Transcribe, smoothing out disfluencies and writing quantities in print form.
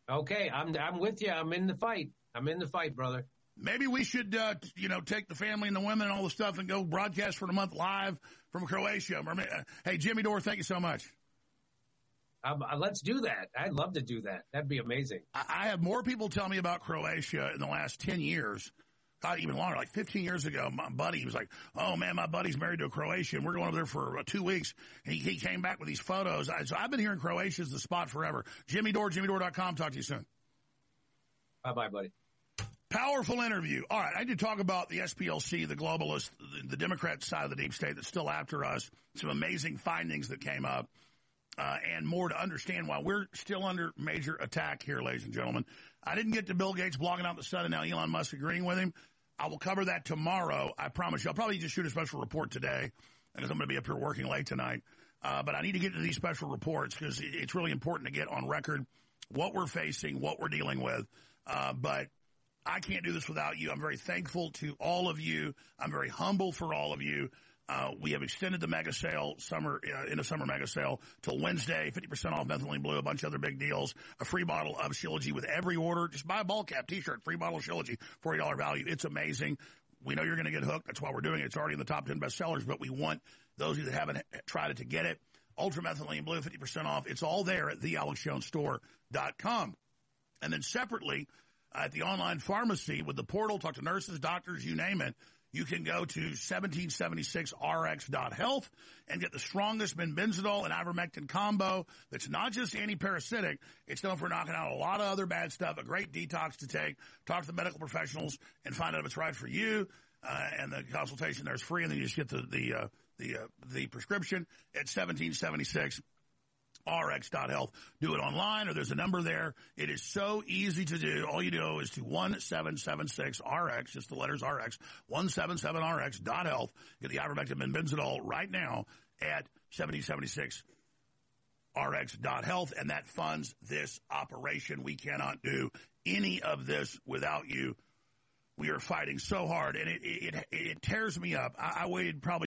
Okay, I'm with you. I'm in the fight. I'm in the fight, brother. Maybe we should, take the family and the women and all the stuff and go broadcast for a month live from Croatia. Hey, Jimmy Dore, thank you so much. Let's do that. I'd love to do that. That'd be amazing. I have more people tell me about Croatia in the last 10 years. God, even longer, like 15 years ago, my buddy was like, oh, man, my buddy's married to a Croatian. We're going over there for 2 weeks. And he came back with these photos. So I've been hearing Croatia's the spot forever. Jimmy Dore, JimmyDore.com. Talk to you soon. Bye-bye, buddy. Powerful interview. All right, I need to talk about the SPLC, the globalists, the Democrat side of the deep state that's still after us. Some amazing findings that came up. And more to understand why we're still under major attack here, ladies and gentlemen. I didn't get to Bill Gates blogging out the sun and now Elon Musk agreeing with him. I will cover that tomorrow. I promise you. I'll probably just shoot a special report today because I'm going to be up here working late tonight. But I need to get to these special reports because it's really important to get on record what we're facing, what we're dealing with. But I can't do this without you. I'm very thankful to all of you. I'm very humble for all of you. We have extended the mega sale, summer mega sale till Wednesday, 50% off Methylene Blue, a bunch of other big deals, a free bottle of Shilajit with every order. Just buy a ball cap t-shirt, free bottle of Shilajit, $40 value. It's amazing. We know you're going to get hooked. That's why we're doing it. It's already in the top 10 bestsellers, but we want those of you that haven't tried it to get it. Ultra Methylene Blue, 50% off. It's all there at thealexjonesstore.com. And then separately, at the online pharmacy with the portal, talk to nurses, doctors, you name it. You can go to 1776rx.health and get the strongest benzidol and ivermectin combo that's not just anti-parasitic. It's known for knocking out a lot of other bad stuff, a great detox to take. Talk to the medical professionals and find out if it's right for you. And the consultation there is free, and then you just get the prescription at 1776 rx.health. Do it online, or there's a number there. It is so easy to do. All you do is to 1776RX, just the letters RX, 177rx.health. Get the ivermectin and benzidol right now at 1776rx.health, and that funds this operation. We cannot do any of this without you. We are fighting so hard, and it tears me up. I waited probably